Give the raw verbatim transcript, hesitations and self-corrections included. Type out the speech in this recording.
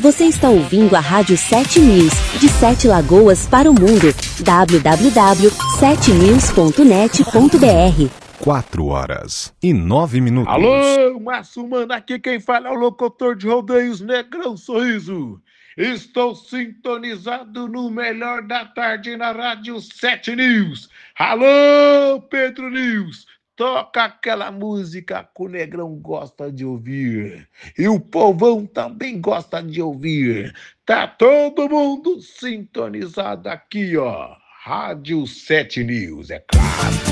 Você está ouvindo a Rádio sete News, de Sete Lagoas para o mundo. w w w ponto sete news ponto net ponto b r. Quatro horas e nove minutos. Alô, Márcio Mano, aqui quem fala é o locutor de rodeios Negrão Sorriso. Estou sintonizado no melhor da tarde na Rádio sete News. Alô, Pedro News, toca aquela música que o Negrão gosta de ouvir. E o povão também gosta de ouvir. Tá todo mundo sintonizado aqui, ó. Rádio sete News, é claro.